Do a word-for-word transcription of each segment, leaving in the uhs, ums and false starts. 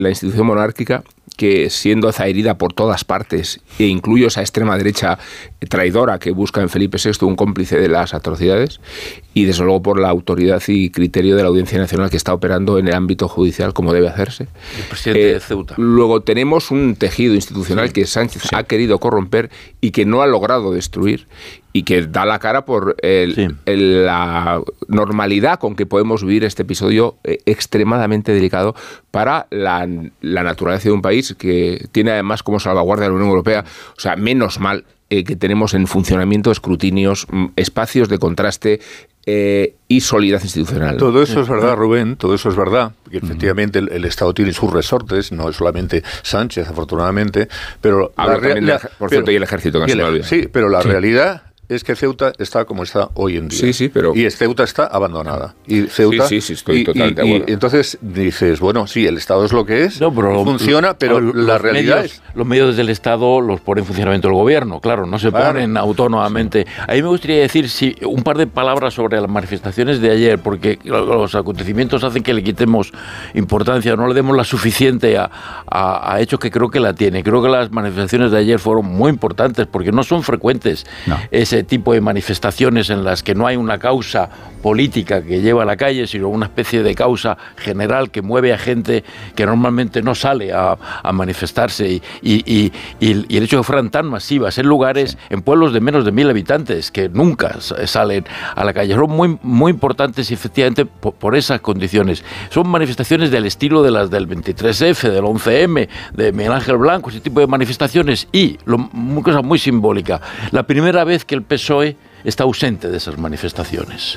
la institución monárquica, que siendo azahirida por todas partes, e incluyo esa extrema derecha traidora que busca en Felipe sexto un cómplice de las atrocidades, y desde luego por la autoridad y criterio de la Audiencia Nacional que está operando en el ámbito judicial como debe hacerse. El presidente eh, de Ceuta. Luego tenemos un tejido institucional sí, que Sánchez sí. ha querido corromper y que no ha logrado destruir, y que da la cara por el, sí. el, la normalidad con que podemos vivir este episodio eh, extremadamente delicado para la, la naturaleza de un país que tiene además como salvaguardia la Unión Europea. O sea, menos mal eh, que tenemos en funcionamiento escrutinios, espacios de contraste eh, y solidez institucional. Todo eso es verdad, Rubén, todo eso es verdad, porque efectivamente el, el Estado tiene sus resortes, no es solamente Sánchez, afortunadamente, pero... Hablo la, también, la, de, por pero, cierto, y el ejército, que y se me el, olvida. Sí, pero la sí. realidad es que Ceuta está como está hoy en día. Sí, sí, pero... Y Ceuta está abandonada. Y Ceuta... Sí, sí, sí, estoy y, totalmente y, de acuerdo. Y entonces dices, bueno, sí, el Estado es lo que es, no, pero funciona, lo, pero lo, la realidad medios, es... Los medios del Estado los pone en funcionamiento el gobierno, claro, no se claro. ponen autónomamente. Sí. A mí me gustaría decir si, un par de palabras sobre las manifestaciones de ayer, porque los acontecimientos hacen que le quitemos importancia, no le demos la suficiente a, a, a hechos que creo que la tiene. Creo que las manifestaciones de ayer fueron muy importantes, porque no son frecuentes no. ese tipo de manifestaciones en las que no hay una causa política que lleva a la calle, sino una especie de causa general que mueve a gente que normalmente no sale a, a manifestarse y, y, y, y el hecho de que fueran tan masivas en lugares, sí. en pueblos de menos de mil habitantes que nunca salen a la calle. Son muy, muy importantes y efectivamente por, por esas condiciones. Son manifestaciones del estilo de las del veintitrés efe, del once eme, de Miguel Ángel Blanco, ese tipo de manifestaciones y, lo, una cosa muy simbólica, la primera vez que el P S O E está ausente de esas manifestaciones.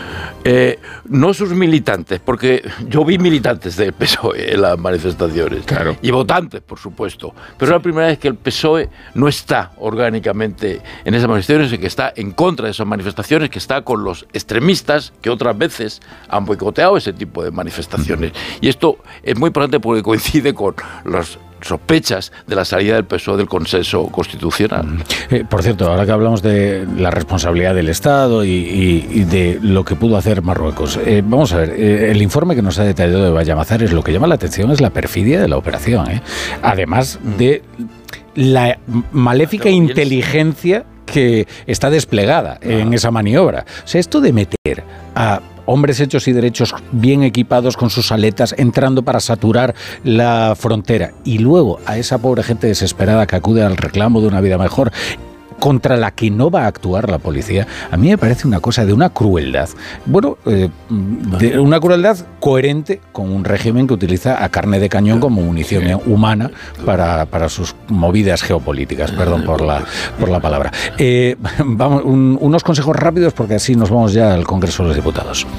Eh, no sus militantes, porque yo vi militantes del P S O E en las manifestaciones, claro. y votantes, por supuesto, pero es la primera vez que el P S O E no está orgánicamente en esas manifestaciones, y que está en contra de esas manifestaciones, que está con los extremistas que otras veces han boicoteado ese tipo de manifestaciones. Y esto es muy importante porque coincide con los sospechas de la salida del P S O E del consenso constitucional. Eh, por cierto, ahora que hablamos de la responsabilidad del Estado y, y, y de lo que pudo hacer Marruecos, eh, vamos a ver, eh, el informe que nos ha detallado de Vallamazares, lo que llama la atención es la perfidia de la operación, ¿eh? Además de la maléfica inteligencia que está desplegada en esa maniobra. O sea, esto de meter a hombres hechos y derechos bien equipados con sus aletas entrando para saturar la frontera y luego a esa pobre gente desesperada que acude al reclamo de una vida mejor, contra la que no va a actuar la policía, a mí me parece una cosa de una crueldad. Bueno, eh, de una crueldad coherente con un régimen que utiliza a carne de cañón como munición sí. humana para, para sus movidas geopolíticas. Perdón por la, por la palabra. Eh, vamos, un, unos consejos rápidos porque así nos vamos ya al Congreso de los Diputados.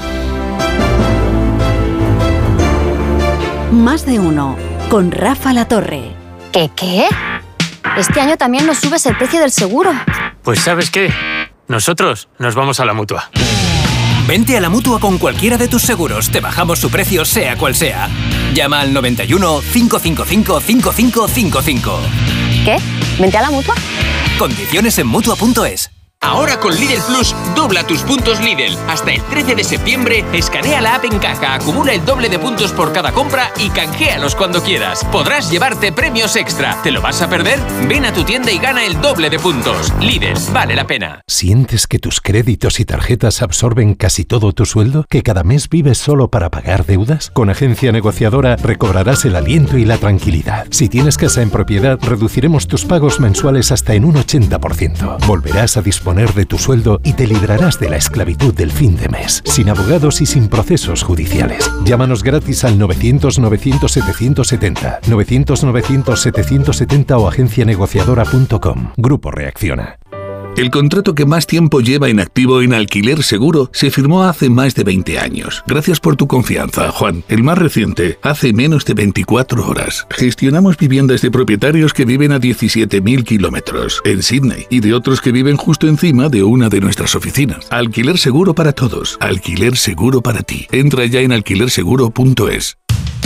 Más de uno, con Rafa Latorre. ¿Qué qué? Este año también nos subes el precio del seguro. Pues ¿sabes qué? Nosotros nos vamos a la Mutua. Vente a la Mutua con cualquiera de tus seguros. Te bajamos su precio sea cual sea. Llama al noventa y uno, cinco cinco cinco, cinco cinco cinco cinco. ¿Qué? ¿Vente a la Mutua? Condiciones en Mutua punto es. Ahora con Lidl Plus, dobla tus puntos Lidl. Hasta el trece de septiembre, escanea la app en caja, acumula el doble de puntos por cada compra y canjealos cuando quieras. Podrás llevarte premios extra. ¿Te lo vas a perder? Ven a tu tienda y gana el doble de puntos. Lidl, vale la pena. ¿Sientes que tus créditos y tarjetas absorben casi todo tu sueldo? ¿Que cada mes vives solo para pagar deudas? Con Agencia Negociadora recobrarás el aliento y la tranquilidad. Si tienes casa en propiedad, reduciremos tus pagos mensuales hasta en un ochenta por ciento. Volverás a disponer de tu sueldo y te librarás de la esclavitud del fin de mes, sin abogados y sin procesos judiciales. Llámanos gratis al novecientos, novecientos, setecientos setenta, novecientos, novecientos, setecientos setenta o agencia negociadora punto com. Grupo Reacciona. El contrato que más tiempo lleva en activo en Alquiler Seguro se firmó hace más de veinte años. Gracias por tu confianza, Juan. El más reciente, hace menos de veinticuatro horas. Gestionamos viviendas de propietarios que viven a diecisiete mil kilómetros en Sydney y de otros que viven justo encima de una de nuestras oficinas. Alquiler Seguro para todos. Alquiler Seguro para ti. Entra ya en alquiler seguro punto es.